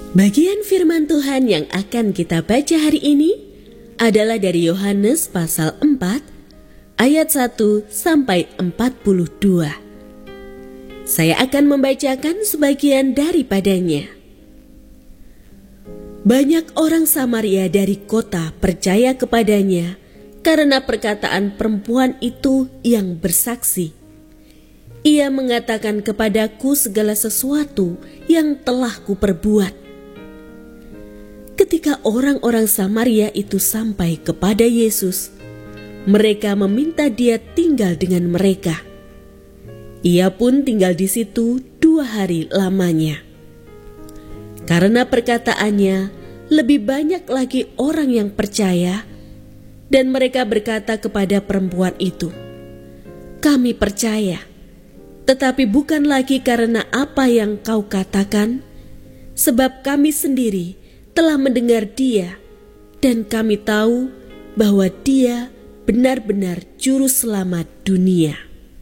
Bagian firman Tuhan yang akan kita baca hari ini adalah dari Yohanes pasal 4 ayat 1 sampai 42. Saya akan membacakan sebagian daripadanya. Banyak orang Samaria dari kota percaya kepadanya karena perkataan perempuan itu yang bersaksi. Ia mengatakan kepadaku segala sesuatu yang telah kuperbuat. Ketika orang-orang Samaria itu sampai kepada Yesus, mereka meminta dia tinggal dengan mereka. Ia pun tinggal di situ 2 hari lamanya. Karena perkataannya, lebih banyak lagi orang yang percaya, dan mereka berkata kepada perempuan itu, "Kami percaya, tetapi bukan lagi karena apa yang kau katakan, sebab kami sendiri telah mendengar dia, dan kami tahu bahwa dia benar-benar juru selamat dunia."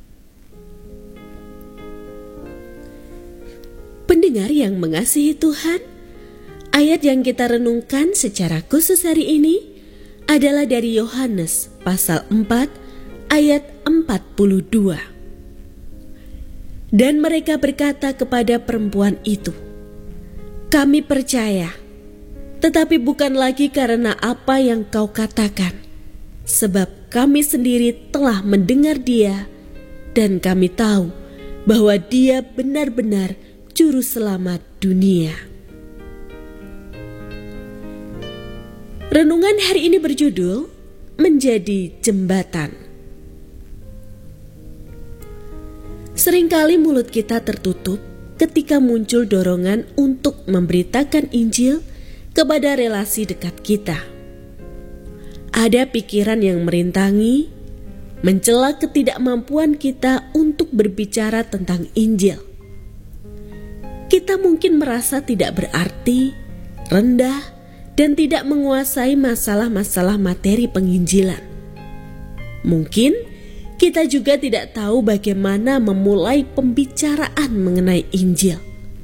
Pendengar yang mengasihi Tuhan, ayat yang kita renungkan secara khusus hari ini adalah dari Yohanes pasal 4 ayat 42. Dan mereka berkata kepada perempuan itu, "Kami percaya, tetapi bukan lagi karena apa yang kau katakan, sebab kami sendiri telah mendengar dia, dan kami tahu bahwa dia benar-benar Juru Selamat dunia." Renungan hari ini berjudul Menjadi Jembatan. Seringkali mulut kita tertutup ketika muncul dorongan untuk memberitakan Injil kepada relasi dekat kita. Ada pikiran yang merintangi, mencela ketidakmampuan kita untuk berbicara tentang Injil. Kita mungkin merasa tidak berarti, rendah, dan tidak menguasai masalah-masalah materi penginjilan. Mungkin kita juga tidak tahu bagaimana memulai pembicaraan mengenai Injil.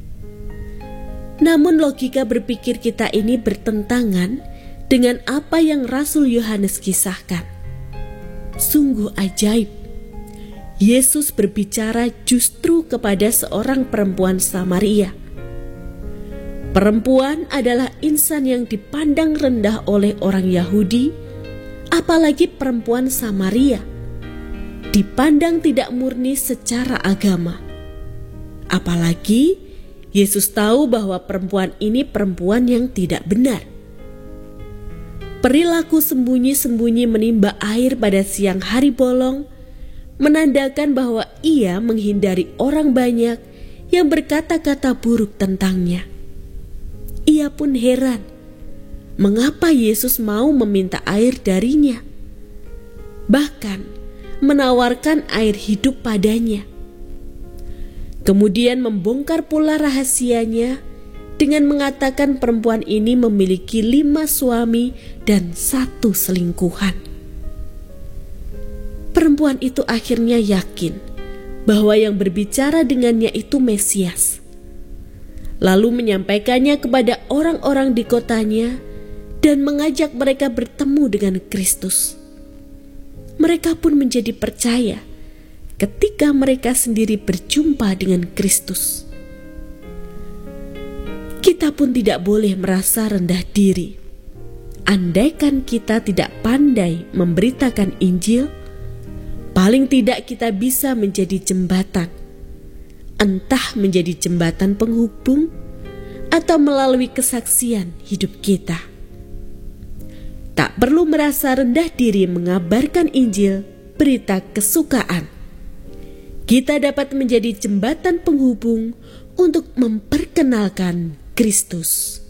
Namun logika berpikir kita ini bertentangan dengan apa yang Rasul Yohanes kisahkan. Sungguh ajaib. Yesus berbicara justru kepada seorang perempuan Samaria. Perempuan adalah insan yang dipandang rendah oleh orang Yahudi, apalagi perempuan Samaria dipandang tidak murni secara agama. Apalagi Yesus tahu bahwa perempuan ini perempuan yang tidak benar. Perilaku sembunyi-sembunyi menimba air pada siang hari bolong menandakan bahwa ia menghindari orang banyak yang berkata-kata buruk tentangnya. Ia pun heran, mengapa Yesus mau meminta air darinya, bahkan menawarkan air hidup padanya. Kemudian membongkar pula rahasianya dengan mengatakan perempuan ini memiliki 5 suami dan 1 selingkuhan. Perempuan itu akhirnya yakin bahwa yang berbicara dengannya itu Mesias. Lalu menyampaikannya kepada orang-orang di kotanya dan mengajak mereka bertemu dengan Kristus. Mereka pun menjadi percaya ketika mereka sendiri berjumpa dengan Kristus. Kita pun tidak boleh merasa rendah diri. Andaikan kita tidak pandai memberitakan Injil, paling tidak kita bisa menjadi jembatan, entah menjadi jembatan penghubung atau melalui kesaksian hidup kita. Tak perlu merasa rendah diri mengabarkan Injil, berita kesukaan. Kita dapat menjadi jembatan penghubung untuk memperkenalkan Kristus.